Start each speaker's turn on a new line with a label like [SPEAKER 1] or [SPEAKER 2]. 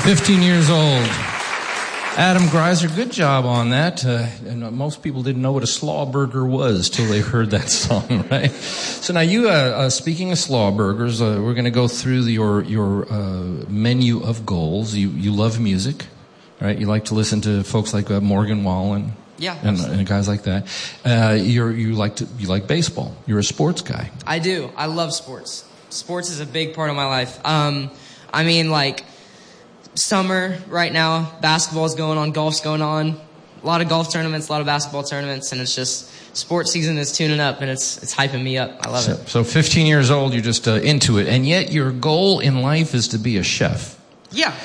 [SPEAKER 1] 15 years old. Adam Greiser, good job on that. And most people didn't know what a slaw burger was till they heard that song, right? So now you, speaking of slaw burgers, we're going to go through your menu of goals. You love music, right? You like to listen to folks like Morgan Wallen.
[SPEAKER 2] Yeah,
[SPEAKER 1] and guys like that. You like baseball. You're a sports guy.
[SPEAKER 2] I do. I love sports. Sports is a big part of my life. I mean, like, summer right now, basketball's going on, golf's going on. A lot of golf tournaments, a lot of basketball tournaments, and it's just sports season is tuning up, and it's hyping me up. I love it.
[SPEAKER 1] So 15 years old, you're just into it, and yet your goal in life is to be a chef.
[SPEAKER 2] Yeah.